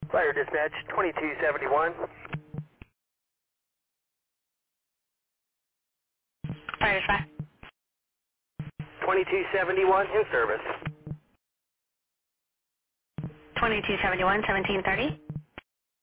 Fire dispatch 2271. Fire dispatch. 2271 in service. 2271, 1730.